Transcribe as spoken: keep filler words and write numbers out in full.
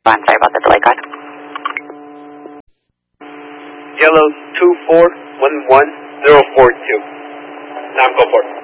I'm sorry about the delay, guys. Yellow two four one one zero four two. Now go for it.